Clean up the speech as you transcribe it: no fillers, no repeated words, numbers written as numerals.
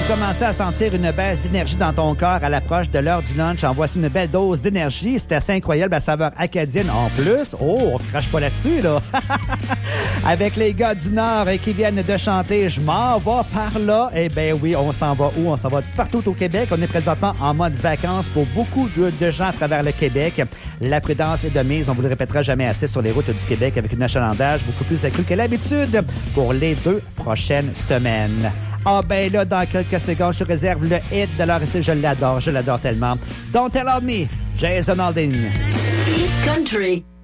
commencé à sentir une baisse d'énergie dans ton corps à l'approche de l'heure du lunch, en voici une belle dose d'énergie. C'est assez incroyable, la saveur acadienne en plus. Oh, on crache pas là-dessus, là. Avec les gars du Nord qui viennent de chanter « Je m'en vais par là ». Eh bien oui, on s'en va où? On s'en va partout au Québec. On est présentement en mode vacances pour beaucoup de gens à travers le Québec. La prudence est de mise, on vous le répétera jamais assez, sur les routes du Québec avec une achalandage beaucoup plus accrue que l'habitude pour les 2 prochaines semaines. Ah ben là, dans quelques secondes, je te réserve le hit de l'heure ici. Je l'adore tellement. Don't Tell On Me, Jason Aldean. Hit Country.